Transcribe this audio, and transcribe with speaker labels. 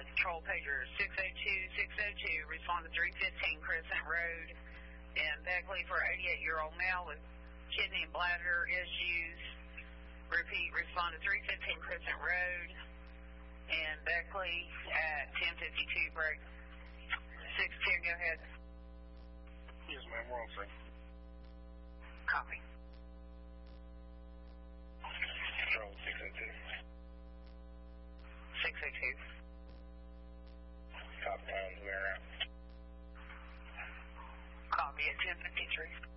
Speaker 1: Valley Control pager 602-602, respond to 315 Crescent Road in Beckley for 88-year-old male with kidney and bladder issues. Repeat, respond to 315 Crescent Road in Beckley at 10:52 break. 610, go ahead.
Speaker 2: Yes, ma'am, we're on sir.
Speaker 1: Copy.
Speaker 2: Control 602.
Speaker 1: 602.
Speaker 2: Top times, we're out.
Speaker 1: Copy at 10:53.